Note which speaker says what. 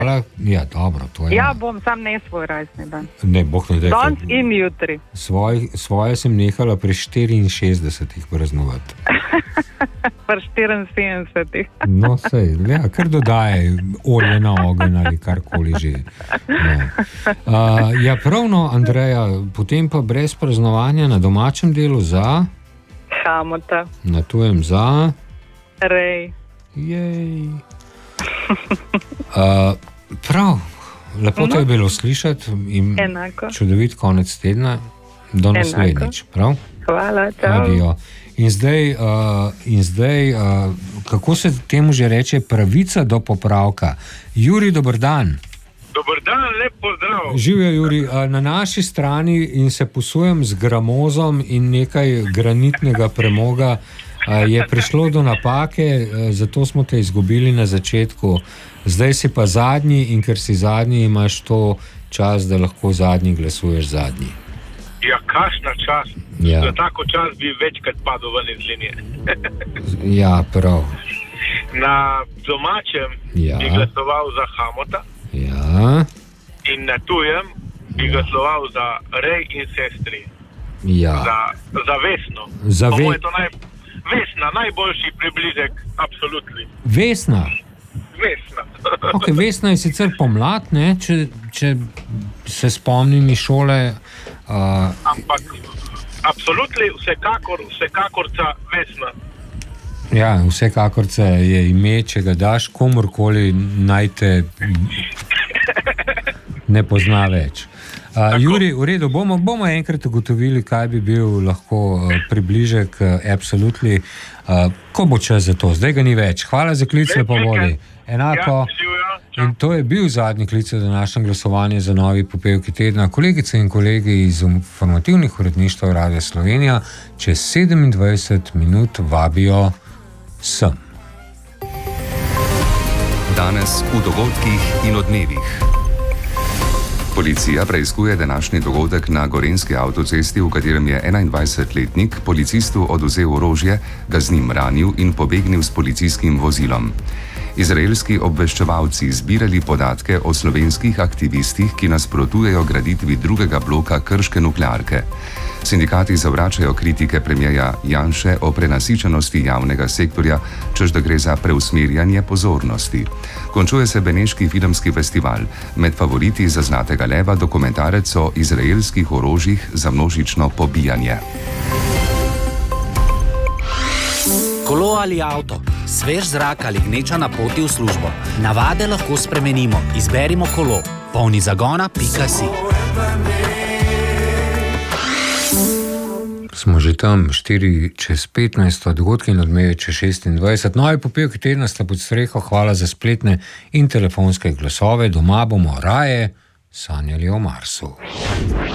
Speaker 1: Ja, dobro, to je.
Speaker 2: Ja, bom, sam ne svoj rojstni dan.
Speaker 1: Ne, Bog ne daj.
Speaker 2: Danes in jutri.
Speaker 1: Svoje sem nehala pri 64 praznovati.
Speaker 2: Pri 74.
Speaker 1: No, sej, ja, kar dodajaj olje na ogenj ali karkoli že. No. Ja, pravno, Andreja, potem pa brez praznovanja na domačem delu za?
Speaker 2: Hamota.
Speaker 1: Na tujem za?
Speaker 2: Rej.
Speaker 1: Jej. Prav, lepo to je bilo slišati in
Speaker 2: enako.
Speaker 1: Čudovit konec tedna. Do naslednjič, prav?
Speaker 2: Hvala, čau.
Speaker 1: Adijo. In zdaj, kako se temu že reče, pravica do popravka. Juri, dober dan.
Speaker 3: Dober dan, lep pozdrav.
Speaker 1: Živijo, Juri, na naši strani in se posujem z gramozom in nekaj granitnega premoga. Je prišlo do napake, zato smo te izgubili na začetku. Zdaj si pa zadnji in ker si zadnji, imaš to čas, da lahko zadnji glasuješ zadnji.
Speaker 3: Ja, kakšna čas.
Speaker 1: Ja.
Speaker 3: Za tako čas bi večkrat padel ven iz linije.
Speaker 1: Ja, prav.
Speaker 3: Na domačem bi glasoval za Hamota.
Speaker 1: Ja.
Speaker 3: In na tujem bi glasoval za Rej in sestri.
Speaker 1: Ja.
Speaker 3: Za Vesno.
Speaker 1: Za
Speaker 3: je to Vesna, najboljši približek, absolutni.
Speaker 1: Vesna?
Speaker 3: Vesna.
Speaker 1: Ok, Vesna je sicer pomlad, ne, če se spomnim iz šole.
Speaker 3: Ampak, absolutni, vsekakorca Vesna.
Speaker 1: Ja, vsekakorca je ime, če ga daš komorkoli, naj te ne pozna več. Juri, v redu, bomo enkrat ugotovili, kaj bi bil lahko približek absolutni. Ko bo čas za to? Zdaj ga ni več. Hvala za klic, lepo voli. Enako. In to je bil zadnji klic za današnje glasovanje za novi popevki tedna. Kolegice in kolegi iz informativnih uredništev Radia Slovenija čez 27 minut vabijo sem.
Speaker 4: Danes v dogodkih in odmevih. Policija preiskuje današnji dogodek na Gorenjski avtocesti, v katerem je 21-letnik policistu odvzel orožje, ga z njim ranil in pobegnil s policijskim vozilom. Izraelski obveščevalci zbirali podatke o slovenskih aktivistih, ki nasprotujejo graditvi drugega bloka krške nuklearke. Sindikati zavračajo kritike premierja Janše o prenasičenosti javnega sektorja, češ da gre za preusmerjanje pozornosti. Končuje se Beneški filmski festival. Med favoriti za Zlatega leva dokumentarec o izraelskih orožjih za množično pobijanje.
Speaker 5: Kolo ali avto, svež zrak ali gneča na poti v službo. Navade lahko spremenimo. Izberimo kolo. Polni zagona.si.
Speaker 1: Smo že tam 4:15, dogodki in odmeve čez 26. Novi popevki tedna sta pod streho, hvala za spletne in telefonske glasove. Doma bomo raje sanjali o Marsu.